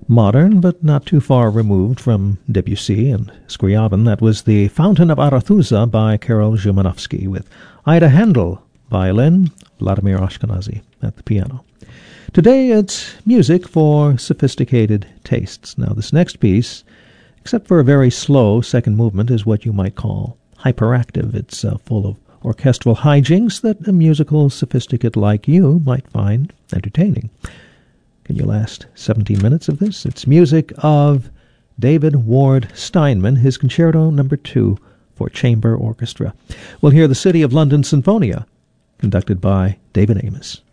Modern, but not too far removed from Debussy and Scriabin. That was The Fountain of Arethusa by Karol Szymanowski, with Ida Handel, violin, Vladimir Ashkenazy at the piano. Today it's music for sophisticated tastes. Now this next piece, except for a very slow second movement, is what you might call hyperactive. It's full of orchestral hijinks that a musical sophisticate like you might find entertaining. Can you last 17 minutes of this? It's music of David Ward Steinman, his Concerto No. 2 for chamber orchestra. We'll hear the City of London Sinfonia, conducted by David Amos.